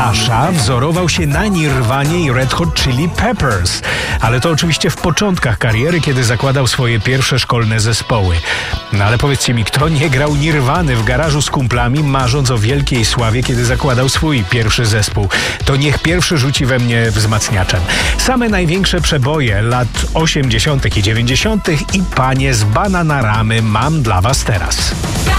Sasha wzorował się na Nirwanie i Red Hot Chili Peppers, ale to oczywiście w początkach kariery, kiedy zakładał swoje pierwsze szkolne zespoły. No ale powiedzcie mi, kto nie grał Nirwany w garażu z kumplami, marząc o wielkiej sławie, kiedy zakładał swój pierwszy zespół? To niech pierwszy rzuci we mnie wzmacniaczem. Same największe przeboje lat 80. i 90. i panie z Bananaramy mam dla was teraz.